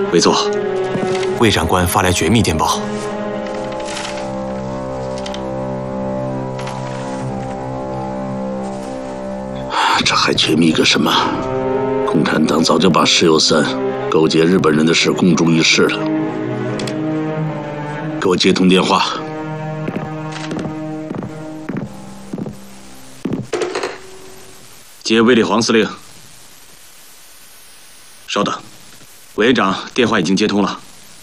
委座，魏长官发来绝密电报。 这还绝密个什么？共产党早就把石友三勾结日本人的事公诸于世了。给我接通电话。 接卫立煌司令。稍等，委员长，电话已经接通了。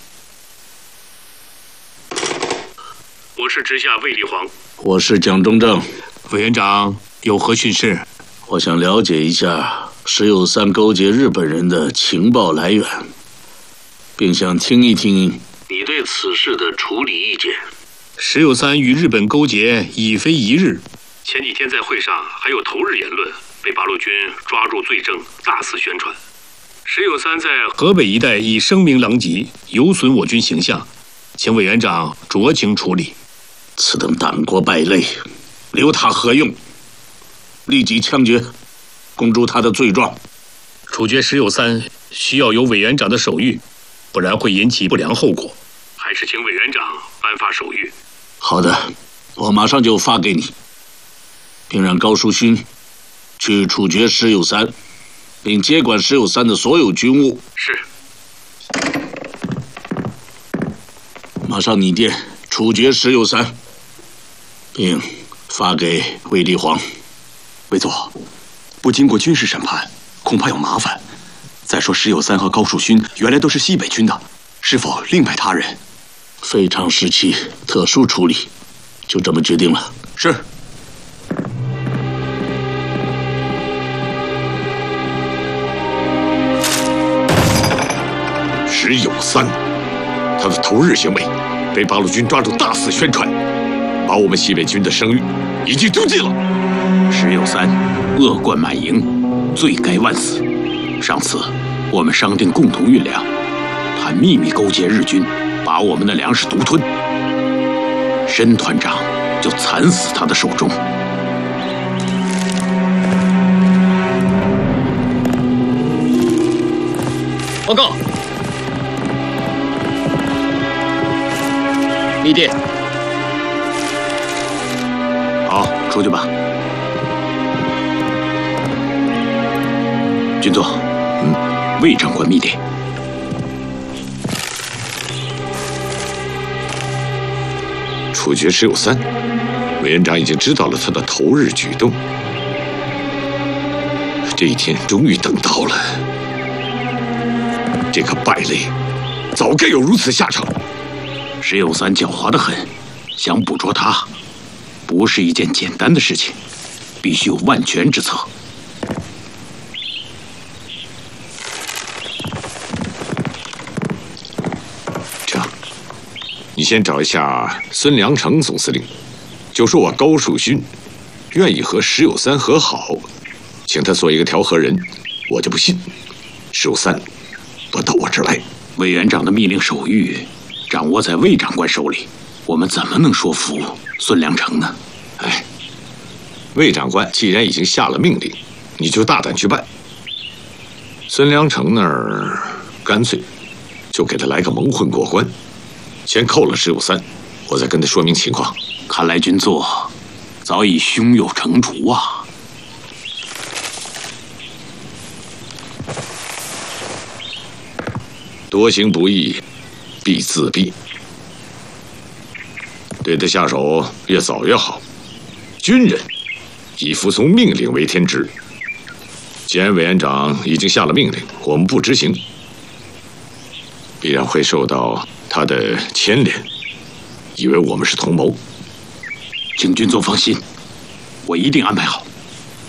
我是直下卫立煌。 我是蒋中正。 委员长有何训示？ 我想了解一下石友三勾结日本人的情报来源，并想听一听你对此事的处理意见。 石友三与日本勾结已非一日，前几天在会上还有投日言论，被八路军抓住罪证，大肆宣传。石友三在河北一带以声名狼藉，有损我军形象，请委员长酌情处理。 此等党国败类，留他何用？立即枪决，公诸他的罪状。 处决石友三需要有委员长的手谕，不然会引起不良后果。还是请委员长颁发手谕。 好的，我马上就发给你，并让高树勋去处决石友三，并接管石友三的所有军务。 是。 马上拟电处决石友三，并发给卫立煌。 委座，不经过军事审判，恐怕有麻烦。再说石友三和高树勋原来都是西北军的，是否另派他人？ 非常时期特殊处理，就这么决定了。 是。 石友三，他的投日行为被八路军抓住，大肆宣传，把我们西北军的声誉已经丢尽了。 石友三恶贯满盈，罪该万死。上次我们商定共同运粮，他秘密勾结日军，把我们的粮食独吞。申团长就惨死他的手中。 报告。立电。 好，出去吧。军座，魏长官密电。 处决石友三，委员长已经知道了他的投日举动。这一天终于等到了。这个败类，早该有如此下场。 石友三狡猾得很，想捕捉他，不是一件简单的事情，必须有万全之策。 这样，你先找一下孙良诚总司令，就说我高树勋愿意和石友三和好，请他做一个调和人，我就不信石友三不到我这儿来。 委员长的密令手谕掌握在魏长官手里，我们怎么能说服孙良诚呢？ 哎，魏长官既然已经下了命令，你就大胆去办。孙良诚那儿干脆就给他来个蒙混过关，先扣了石友三，我再跟他说明情况。 看来军座早已胸有成竹啊。 多行不义必自毙，对他下手越早越好。军人以服从命令为天职，既然委员长已经下了命令，我们不执行，必然会受到他的牵连，以为我们是同谋。 请军座放心，我一定安排好。